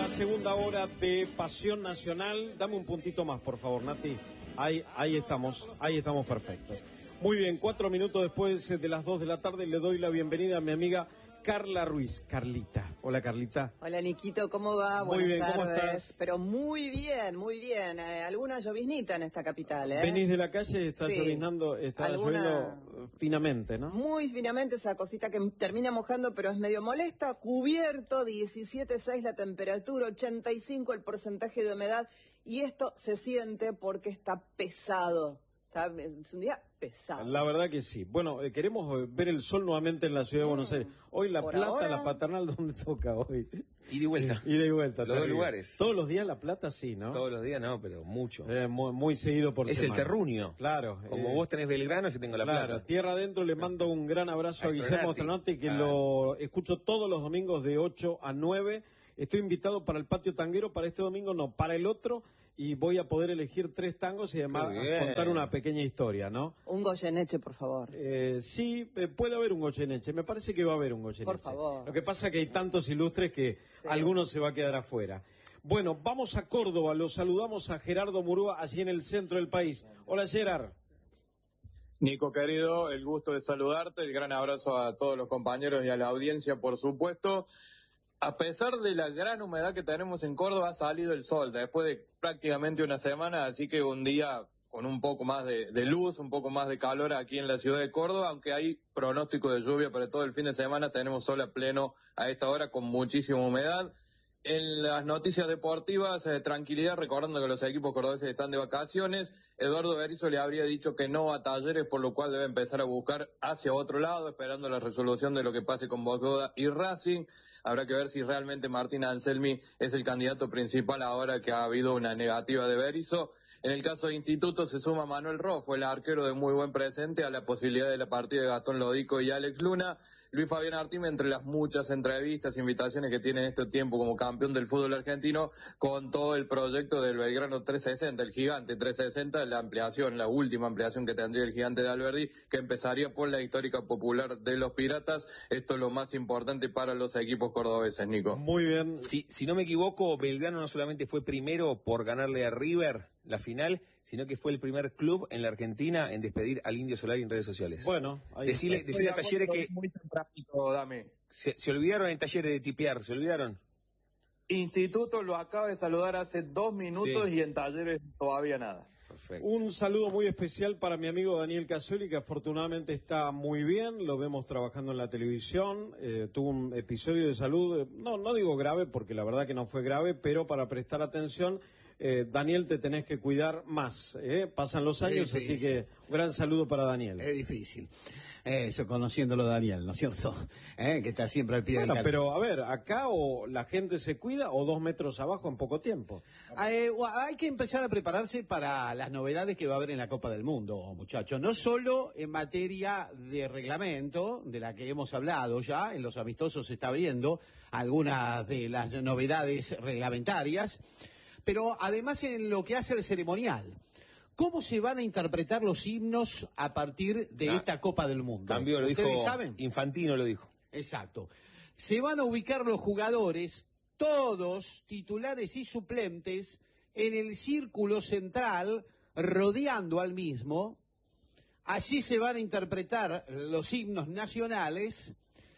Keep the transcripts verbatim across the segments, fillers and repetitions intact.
segunda hora de Pasión Nacional. Dame un puntito más, por favor, Nati. Ahí, ahí estamos, ahí estamos perfectos. Muy bien, cuatro minutos después de las dos de la tarde le doy la bienvenida a mi amiga Carla Ruiz. Carlita. Hola, Carlita. Hola, Niquito, ¿cómo va? Muy Buenas bien, tardes. ¿cómo estás? Pero muy bien, muy bien. Eh, alguna lloviznita en esta capital, ¿eh? Venís de la calle, está sí. lloviznando, está ¿Alguna... lloviendo finamente, ¿no? Muy finamente, esa cosita que termina mojando, pero es medio molesta. Cubierto, diecisiete punto seis la temperatura, ochenta y cinco el porcentaje de humedad. Y esto se siente porque está pesado. Está, es un día pesado. La verdad que sí. Bueno, eh, queremos ver el sol nuevamente en la ciudad de Buenos Aires. Hoy La Por Plata, ahora... la Paternal, ¿dónde toca hoy? Y de vuelta. Y de vuelta. Los dos lugares. Todos los días La Plata sí, ¿no? Todos los días no, pero mucho. Eh, muy, muy seguido por Es semana. el terruño. Claro. Como eh, vos tenés Belgrano, yo tengo La Plata. Claro, tierra adentro, le mando un gran abrazo a, a Guillermo Stronati, que ah. lo escucho todos los domingos de ocho a nueve. Estoy invitado para el patio tanguero, para este domingo no, para el otro, y voy a poder elegir tres tangos y además contar una pequeña historia, ¿no? Un Goyeneche, por favor. Eh, sí, eh, puede haber un Goyeneche, me parece que va a haber un Goyeneche. Por favor. Lo que pasa es que hay tantos ilustres que sí. alguno se va a quedar afuera. Bueno, vamos a Córdoba, los saludamos a Gerardo Murúa, allí en el centro del país. Hola, Gerard. Nico, querido, el gusto de saludarte, el gran abrazo a todos los compañeros y a la audiencia, por supuesto. A pesar de la gran humedad que tenemos en Córdoba, ha salido el sol después de prácticamente una semana, así que un día con un poco más de, de luz, un poco más de calor aquí en la ciudad de Córdoba, aunque hay pronóstico de lluvia para todo el fin de semana, tenemos sol a pleno a esta hora con muchísima humedad. En las noticias deportivas, eh, tranquilidad, recordando que los equipos cordobeses están de vacaciones. Eduardo Berizzo le habría dicho que no a Talleres, por lo cual debe empezar a buscar hacia otro lado, esperando la resolución de lo que pase con Boca y Racing. Habrá que ver si realmente Martín Anselmi es el candidato principal ahora que ha habido una negativa de Berizzo. En el caso de Instituto se suma Manuel Rojo, el arquero de muy buen presente, a la posibilidad de la partida de Gastón Lodico y Alex Luna. Luis Fabián Artime, entre las muchas entrevistas, invitaciones que tiene en este tiempo como campeón del fútbol argentino, con todo el proyecto del Belgrano trescientos sesenta, el gigante trescientos sesenta, la ampliación, la última ampliación que tendría el gigante de Alberdi, que empezaría por la histórica popular de los Piratas. Esto es lo más importante para los equipos cordobeses, Nico. Muy bien. Si, si no me equivoco, Belgrano no solamente fue primero por ganarle a River la final, sino que fue el primer club en la Argentina en despedir al Indio Solari en redes sociales. Bueno, ahí decirle, decirle a Talleres que muy tempranito, dame. Se, se olvidaron en Talleres de tipear, se olvidaron. Instituto lo acaba de saludar hace dos minutos sí. Y en Talleres todavía nada. Perfecto. Un saludo muy especial para mi amigo Daniel Casoli, que afortunadamente está muy bien, lo vemos trabajando en la televisión, eh, tuvo un episodio de salud, no, no digo grave porque la verdad que no fue grave, pero para prestar atención, eh, Daniel, te tenés que cuidar más, ¿eh? Pasan los años, así que un gran saludo para Daniel. Es difícil, eso, conociéndolo Daniel, ¿no es cierto? ¿Eh? Que está siempre al pie bueno, del pero a ver, acá o la gente se cuida o dos metros abajo en poco tiempo. Eh, hay que empezar a prepararse para las novedades que va a haber en la Copa del Mundo, muchachos. No solo en materia de reglamento, de la que hemos hablado ya, en los amistosos se está viendo algunas de las novedades reglamentarias, pero además en lo que hace el ceremonial. ¿Cómo se van a interpretar los himnos a partir de nah, esta Copa del Mundo? Cambió, lo dijo saben? Infantino, lo dijo. Exacto. Se van a ubicar los jugadores, todos titulares y suplentes, en el círculo central, rodeando al mismo. Allí se van a interpretar los himnos nacionales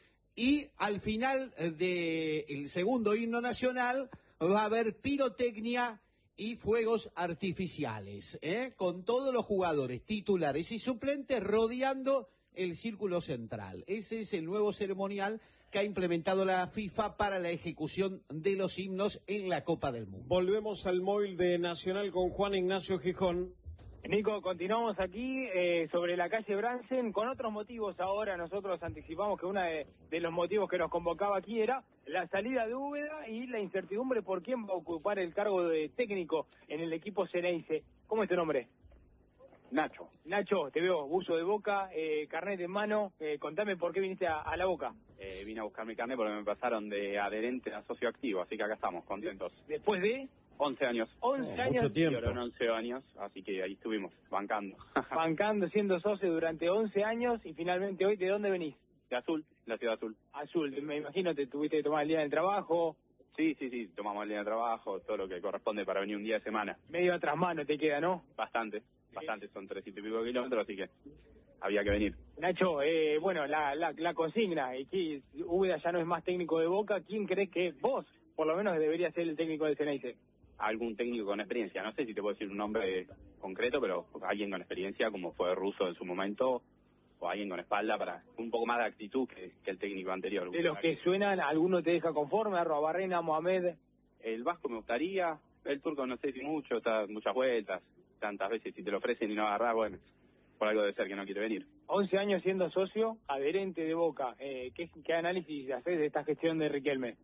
y al final del segundo himno nacional va a haber pirotecnia y fuegos artificiales, ¿eh? Con todos los jugadores titulares y suplentes rodeando el círculo central. Ese es el nuevo ceremonial que ha implementado la FIFA para la ejecución de los himnos en la Copa del Mundo. Volvemos al móvil de Nacional con Juan Ignacio Gijón. Nico, continuamos aquí eh, sobre la calle Bransen con otros motivos. Ahora nosotros anticipamos que uno de, de los motivos que nos convocaba aquí era la salida de Úbeda y la incertidumbre por quién va a ocupar el cargo de técnico en el equipo Ceneice. ¿Cómo es tu nombre? Nacho. Nacho, te veo, buzo de Boca, eh, carnet en mano. Eh, contame por qué viniste a, a la Boca. Eh, vine a buscar mi carnet porque me pasaron de adherente a socio activo, así que acá estamos, contentos. ¿Después de? once años. once oh, años. Mucho tiempo. Fueron once años, así que ahí estuvimos, bancando. Bancando, siendo socio durante once años y finalmente hoy, ¿de dónde venís? De Azul, la ciudad azul. Azul, me imagino te tuviste que tomar el día del trabajo. Sí, sí, sí, tomamos el día de trabajo, todo lo que corresponde para venir un día de semana. Medio atrás mano te queda, ¿no? Bastante, bastante, son trescientos y pico kilómetros, así que había que venir. Nacho, eh, bueno, la, la, la consigna, y que Úbeda ya no es más técnico de Boca, ¿quién crees que vos, por lo menos, debería ser el técnico del Ceneice? Algún técnico con experiencia, no sé si te puedo decir un nombre concreto, pero alguien con experiencia, como fue Russo en su momento, o alguien con espalda para un poco más de actitud que, que el técnico anterior. De los que suenan, ¿alguno te deja conforme? Arrobarrena, Mohamed. El Vasco me gustaría, el Turco no sé si mucho, está muchas vueltas, tantas veces si te lo ofrecen y no agarrás, bueno, por algo debe ser que no quiere venir. once años siendo socio, adherente de Boca. Eh, ¿qué, ¿Qué análisis haces de esta gestión de Riquelme?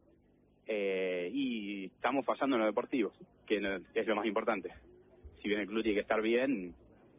Eh, y estamos fallando en lo deportivo, que no, es lo más importante. Si bien el club tiene que estar bien,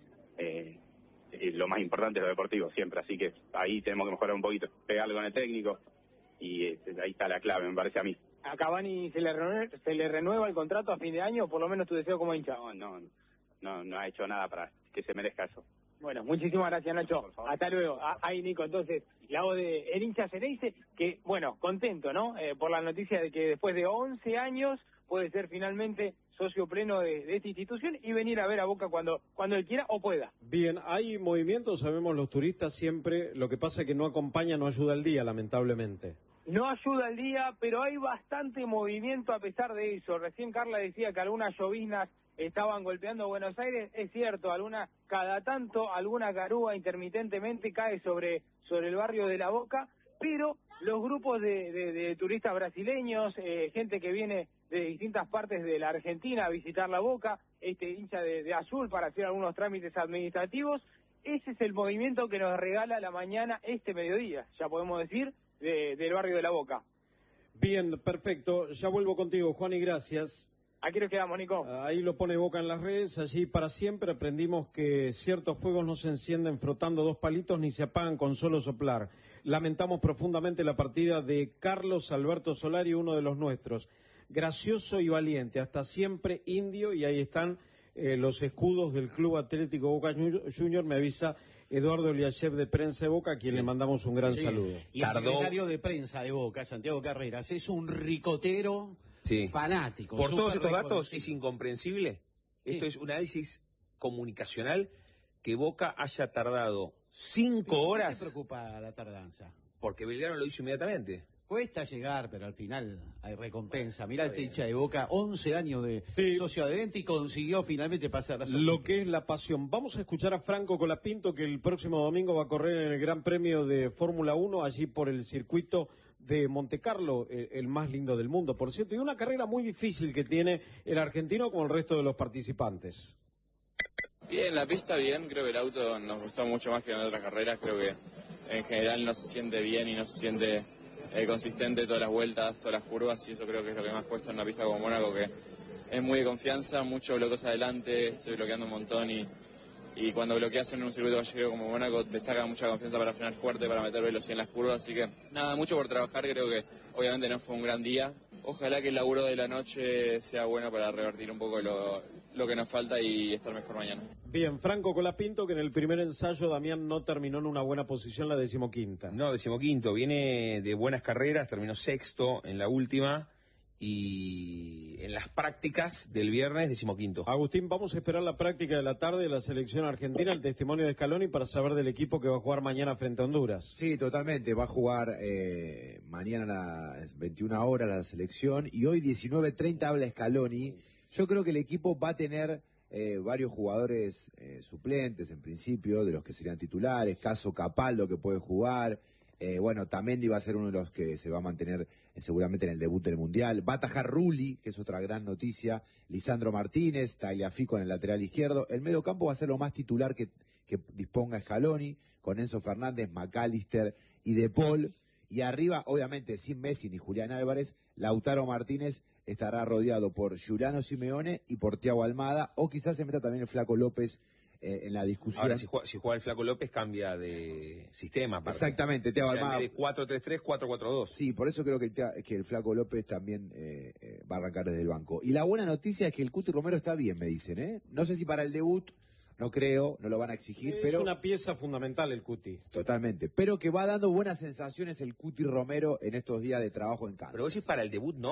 eh, eh, lo más importante es lo deportivo siempre, así que ahí tenemos que mejorar un poquito, pegarle con el técnico y eh, ahí está la clave, me parece a mí. ¿A Cavani se le, renueva, se le renueva el contrato a fin de año o por lo menos tu deseo como hincha? No, no, no, no ha hecho nada para que se merezca eso. Bueno, muchísimas gracias, Nacho. Hasta luego. Ah, ahí, Nico, entonces, la voz de el hincha Ceneice, que, bueno, contento, ¿no? Eh, por la noticia de que después de once años puede ser finalmente socio pleno de, de esta institución y venir a ver a Boca cuando, cuando él quiera o pueda. Bien, hay movimientos, sabemos los turistas siempre, lo que pasa es que no acompaña, no ayuda al día, lamentablemente. No ayuda al día, pero hay bastante movimiento a pesar de eso. Recién Carla decía que algunas lloviznas estaban golpeando Buenos Aires, es cierto, alguna, cada tanto alguna garúa intermitentemente cae sobre, sobre el barrio de La Boca, pero los grupos de, de, de turistas brasileños, eh, gente que viene de distintas partes de la Argentina a visitar La Boca, este hincha de, de azul para hacer algunos trámites administrativos, ese es el movimiento que nos regala la mañana este mediodía, ya podemos decir, de, del barrio de La Boca. Bien, perfecto, ya vuelvo contigo, Juan, y gracias. Aquí nos quedamos, Nico. Ahí lo pone Boca en las redes. Allí para siempre aprendimos que ciertos fuegos no se encienden frotando dos palitos ni se apagan con solo soplar. Lamentamos profundamente la partida de Carlos Alberto Solari, uno de los nuestros. Gracioso y valiente, hasta siempre indio, y ahí están eh, los escudos del Club Atlético Boca Junior. Me avisa Eduardo Eliashev de Prensa de Boca, a quien sí. le mandamos un gran sí. saludo. Y el secretario de Prensa de Boca, Santiago Carreras, es un ricotero... Sí. Fanático. Por todos estos datos es incomprensible. Esto sí. es un análisis comunicacional que Boca haya tardado cinco horas. ¿Qué te preocupa la tardanza? Porque Belgrano lo hizo inmediatamente. Cuesta llegar, pero al final hay recompensa. Mirá el hincha de Boca, once años de sí. socio adherente y consiguió finalmente pasar a la Lo que es la pasión. Vamos a escuchar a Franco Colapinto, que el próximo domingo va a correr en el Gran Premio de Fórmula uno, allí por el circuito de Montecarlo, el, el más lindo del mundo, por cierto, y una carrera muy difícil que tiene el argentino con el resto de los participantes. Bien, la pista bien, creo que el auto nos gustó mucho más que en otras carreras, creo que en general no se siente bien y no se siente eh, consistente todas las vueltas, todas las curvas, y eso creo que es lo que más cuesta en una pista como Mónaco, que es muy de confianza, mucho bloqueos adelante, estoy bloqueando un montón y... Y cuando bloqueas en un circuito gallego como Mónaco te saca mucha confianza para frenar fuerte, para meter velocidad en las curvas, así que nada, mucho por trabajar, creo que obviamente no fue un gran día. Ojalá que el laburo de la noche sea bueno para revertir un poco lo, lo que nos falta y estar mejor mañana. Bien, Franco Colapinto, que en el primer ensayo Damián no terminó en una buena posición, la decimoquinta. No, decimoquinto, viene de buenas carreras, terminó sexto en la última. Y en las prácticas del viernes, decimoquinto. Agustín, vamos a esperar la práctica de la tarde de la selección argentina, el testimonio de Scaloni, para saber del equipo que va a jugar mañana frente a Honduras. Sí, totalmente, va a jugar eh, mañana a las veintiuna horas la selección y hoy diecinueve treinta habla Scaloni. Yo creo que el equipo va a tener eh, varios jugadores eh, suplentes en principio, de los que serían titulares, caso Capaldo que puede jugar. Eh, bueno, Tamendi va a ser uno de los que se va a mantener eh, seguramente en el debut del Mundial. Va a atajar Rulli, que es otra gran noticia. Lisandro Martínez, Tagliafico en el lateral izquierdo. El medio campo va a ser lo más titular que, que disponga Scaloni, con Enzo Fernández, McAllister y De Paul. Y arriba, obviamente, sin Messi ni Julián Álvarez, Lautaro Martínez estará rodeado por Giuliano Simeone y por Thiago Almada, o quizás se meta también el Flaco López Eh, en la discusión. Ahora, si juega, si juega el Flaco López, cambia de sistema. Aparte. Exactamente, Thiago o sea, Almada. de cuatro tres tres, cuatro cuatro dos. Sí, por eso creo que el, que el Flaco López también eh, eh, va a arrancar desde el banco. Y la buena noticia es que el Cuti Romero está bien, me dicen, ¿eh? No sé si para el debut, no creo, no lo van a exigir, es pero... Es una pieza fundamental el Cuti. Totalmente, pero que va dando buenas sensaciones el Cuti Romero en estos días de trabajo en Kansas. Pero vos decís para el debut, ¿no?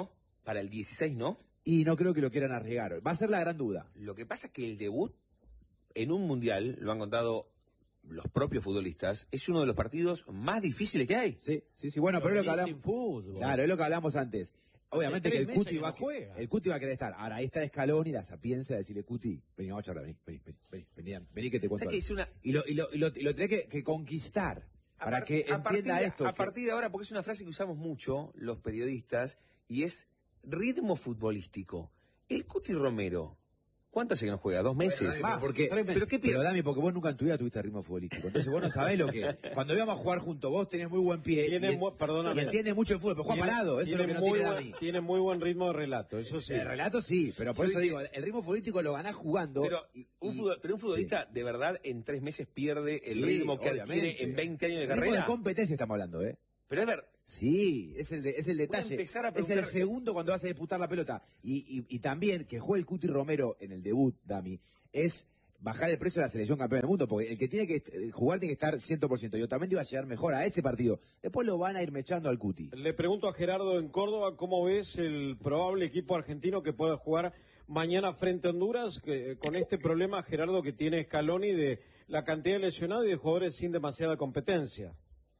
Para el dieciséis, ¿no? Y no creo que lo quieran arriesgar. Va a ser la gran duda. Lo que pasa es que el debut en un mundial, lo han contado los propios futbolistas, es uno de los partidos más difíciles que hay. Sí, sí, sí. Bueno, pero, pero es lo que hablamos. Fútbol. Claro, es lo que hablamos antes. Obviamente que el Cuti, va, no el Cuti va a querer estar. Ahora, ahí está Scaloni, la sapiencia de decirle, Cuti, vení, vamos a charlar, vení, vení, vení, vení, vení, vení que te cuento. Que una... Y lo, y lo, y lo, y lo tenés que, que conquistar para que entienda de, esto. A que... partir de ahora, porque es una frase que usamos mucho los periodistas, y es ritmo futbolístico. El Cuti Romero, ¿cuánto hace que no juega? ¿Dos meses? Bueno, Dami, porque, ¿Pero, pero, qué pero Dami, porque vos nunca en tu vida tuviste ritmo futbolístico. Entonces vos no sabés lo que... Cuando íbamos a jugar juntos, vos tenés muy buen pie tiene y, muy, y entiendes mucho el fútbol, pero juega parado, eso es lo que no tiene buen, Dami. Tiene muy buen ritmo de relato, eso sí. El relato sí, pero por Yo eso dije, digo, el ritmo futbolístico lo ganás jugando. Pero y, un, y, fútbol, pero un futbolista sí. de verdad en tres meses pierde el Sí, ritmo que obviamente. adquiere en veinte años de el ritmo carrera. de competencia estamos hablando, ¿eh? Pero es ver... Sí, es el, de, es el detalle. empezar a Es el preguntar- segundo cuando vas a disputar la pelota. Y, y, y también que juegue el Cuti Romero en el debut, Dami, es bajar el precio de la selección campeona del mundo, porque el que tiene que jugar tiene que estar cien por ciento. Y Otamendi va a llegar mejor a ese partido. Después lo van a ir mechando al Cuti. Le pregunto a Gerardo en Córdoba, ¿cómo ves el probable equipo argentino que pueda jugar mañana frente a Honduras? Que, con este problema, Gerardo, que tiene Scaloni de la cantidad de lesionados y de jugadores sin demasiada competencia.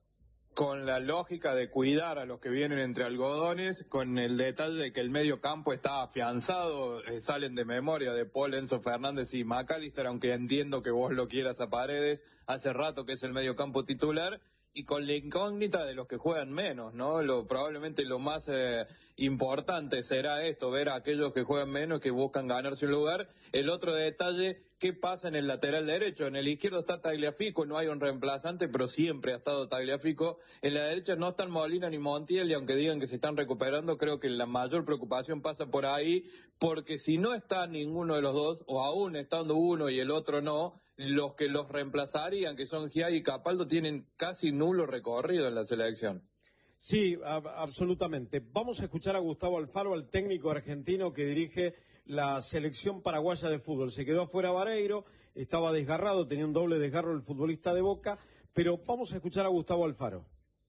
Con la lógica de cuidar a los que vienen entre algodones, con el detalle de que el medio campo está afianzado, eh, salen de memoria de Paul, Enzo Fernández y McAllister, aunque entiendo que vos lo quieras a Paredes, hace rato que es el medio campo titular, y con la incógnita de los que juegan menos, ¿no? Lo, probablemente lo más eh, importante será esto, ver a aquellos que juegan menos, que buscan ganarse un lugar. El otro detalle, ¿qué pasa en el lateral derecho? En el izquierdo está Tagliafico, no hay un reemplazante, pero siempre ha estado Tagliafico. En la derecha no están Molina ni Montiel, y aunque digan que se están recuperando, creo que la mayor preocupación pasa por ahí, porque si no está ninguno de los dos, o aún estando uno y el otro no, los que los reemplazarían, que son Giai y Capaldo, tienen casi nulo recorrido en la selección. Sí, a- absolutamente. Vamos a escuchar a Gustavo Alfaro, al técnico argentino que dirige la selección paraguaya de fútbol. Se quedó afuera Vareiro, estaba desgarrado, tenía un doble desgarro el futbolista de Boca, pero vamos a escuchar a Gustavo Alfaro.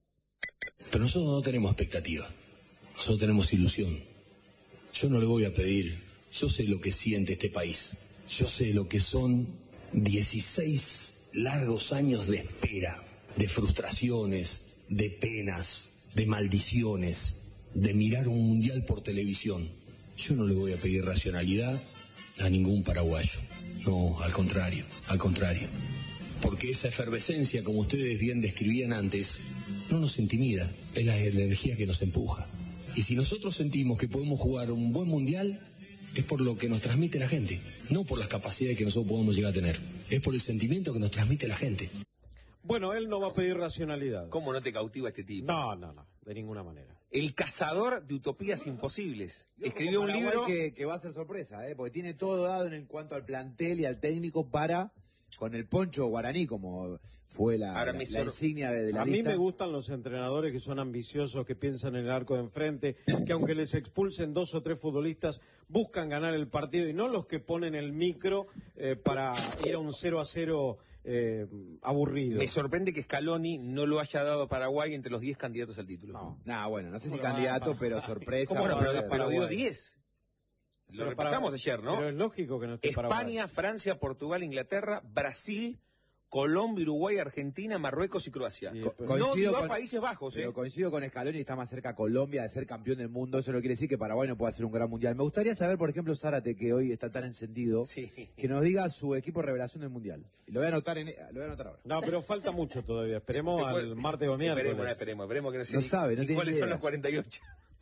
Pero nosotros no tenemos expectativa, nosotros tenemos ilusión. Yo no le voy a pedir, yo sé lo que siente este país, yo sé lo que son dieciséis largos años de espera, de frustraciones, de penas, de maldiciones, de mirar un mundial por televisión. Yo no le voy a pedir racionalidad a ningún paraguayo. No, al contrario, al contrario. Porque esa efervescencia, como ustedes bien describían antes, no nos intimida, es la energía que nos empuja. Y si nosotros sentimos que podemos jugar un buen mundial, es por lo que nos transmite la gente, no por las capacidades que nosotros podemos llegar a tener, es por el sentimiento que nos transmite la gente. Bueno, él no va a pedir racionalidad. ¿Cómo no te cautiva este tipo? No, no, no, de ninguna manera. El cazador de utopías imposibles. Escribió un Paraguay libro... que, que va a ser sorpresa, ¿eh? Porque tiene todo dado en cuanto al plantel y al técnico para, con el poncho guaraní, como fue la, Ahora la, me la sor- insignia de, de la A mí lista. me gustan los entrenadores que son ambiciosos, que piensan en el arco de enfrente, que aunque les expulsen dos o tres futbolistas, buscan ganar el partido y no los que ponen el micro eh, para ir a un cero a cero eh, aburrido. Me sorprende que Scaloni no lo haya dado a Paraguay entre los diez candidatos al título. No. Nah, bueno, no sé si ¿Cómo lo candidato, van a- pero sorpresa. ¿Cómo no? va a Pero, ser. pero dio Paraguay. diez. Lo Pero repasamos para- ayer, ¿no? Pero es lógico que no esté España, Paraguay. Francia, Portugal, Inglaterra, Brasil, Colombia, Uruguay, Argentina, Marruecos y Croacia. Y Co- después- No coincido dio a con- Países Bajos, ¿eh? Pero coincido con Scaloni, está más cerca Colombia de ser campeón del mundo. Eso no quiere decir que Paraguay no pueda hacer un gran mundial. Me gustaría saber, por ejemplo, Zárate, que hoy está tan encendido, Sí. que nos diga su equipo revelación del mundial. Y lo voy a anotar, en, lo voy a anotar ahora. No, pero falta mucho todavía. Esperemos Después- al martes o Esperemos, no, miércoles. esperemos, esperemos que no, sé No ni- sabe, no ni tiene cuáles idea. son los cuarenta y ocho.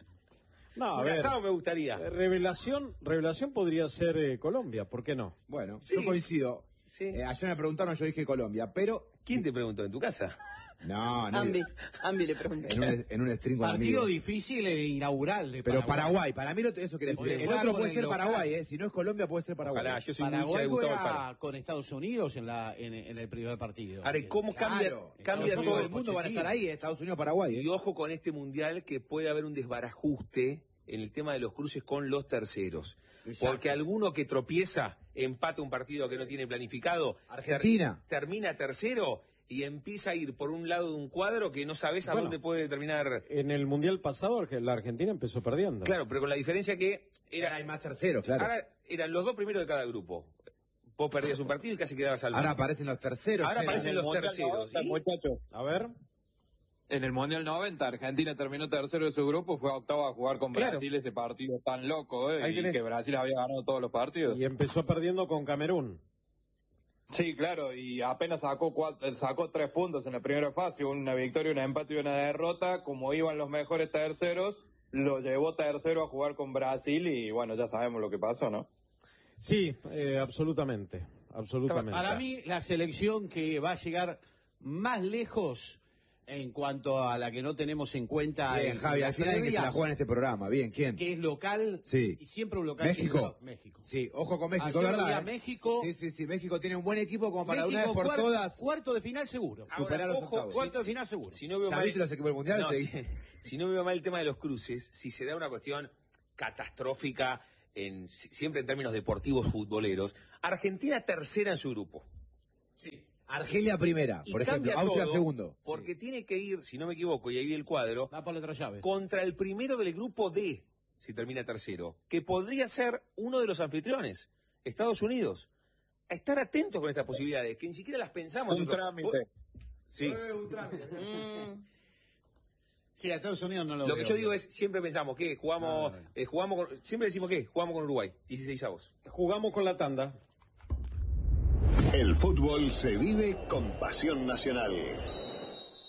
No, a Un ver, asado me gustaría. eh, revelación, revelación podría ser eh, Colombia, ¿por qué no? Bueno, Sí. yo coincido. Sí. Eh, ayer me preguntaron, yo dije Colombia, pero... ¿Quién te preguntó? ¿En tu casa? No, no. Ambi, Ambi le pregunté. En un, en un stream con Partido amigos. difícil e inaugural de Pero Paraguay. Paraguay, para mí lo- eso quiere decir. Porque El juega otro con puede el ser local. Paraguay, ¿eh? Si no es Colombia, puede ser Paraguay. Ojalá, yo soy muy hincha Paraguay de Gustavo juega Alfaro. con Estados Unidos en, la, en, en el primer partido. Ahora, ¿y cómo cambia, Claro, cambia todo todo el mundo van a estar ahí, Estados Unidos, Paraguay. ¿eh? Y ojo con este mundial que puede haber un desbarajuste en el tema de los cruces con los terceros. Exacto. Porque alguno que tropieza, empata un partido que no tiene planificado, Argentina. ter- termina tercero, y empieza a ir por un lado de un cuadro que no sabes a Bueno, dónde puede terminar. En el Mundial pasado la Argentina empezó perdiendo. Claro, pero con la diferencia que era, Ahora hay más terceros, claro. ahora eran los dos primeros de cada grupo. Vos perdías un partido y casi quedabas al Ahora aparecen los terceros. Ahora ¿eh? aparecen los Mundial terceros. noventa, ¿sí? muchachos. A ver. En el Mundial noventa, Argentina terminó tercero de su grupo, fue a octavo a jugar con Claro. Brasil, ese partido tan loco, ¿eh? Ahí Y tenés. que Brasil había ganado todos los partidos. Y empezó perdiendo con Camerún. Sí, claro, y apenas sacó cuatro, sacó tres puntos en la primera fase, una victoria, un empate y una derrota. Como iban los mejores terceros, lo llevó tercero a jugar con Brasil y bueno, ya sabemos lo que pasó, ¿no? Sí, eh, absolutamente. Absolutamente. Para mí, la selección que va a llegar más lejos en cuanto a la que no tenemos en cuenta. Bien, en- Javi, en al las final en que se la previas, juega en este programa. Bien, ¿quién? que es local, Sí. y siempre un local. México. siempre- México. Sí, ojo con México, Ayer ¿verdad? vi a eh? México. Sí, sí, sí, México tiene un buen equipo como para México, una vez por cuarto, todas Cuarto de final seguro. superar los ojo, octavos. Cuarto de final seguro. Si no veo ¿Ya mal, viste los equipos del Mundial? no, Sí. si, si no veo mal el tema de los cruces, si se da una cuestión catastrófica, en, siempre en términos deportivos futboleros, Argentina tercera en su grupo. Argelia primera, Y por ejemplo, cambia Austria todo, segundo. Porque tiene que ir, si no me equivoco, y ahí vi el cuadro, Va por la otra llave. contra el primero del grupo D, si termina tercero, que podría ser uno de los anfitriones, Estados Unidos. A estar atentos con estas posibilidades, que ni siquiera las pensamos. Un Nosotros- trámite. Sí. Eh, un trámite. Mm, Sí, a Estados Unidos no lo Lo veo. que yo digo es, siempre pensamos que jugamos, No, no, no. eh, jugamos con- siempre decimos que jugamos con Uruguay, dieciséis avos. Jugamos con la tanda. El fútbol se vive con pasión nacional.